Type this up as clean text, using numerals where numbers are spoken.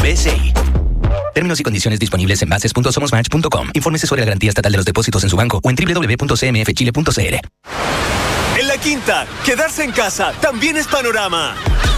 USA. Términos y condiciones disponibles en bases.somosmatch.com. Infórmese sobre la garantía estatal de los depósitos en su banco o en www.cmfchile.cl. En La Quinta, quedarse en casa también es panorama.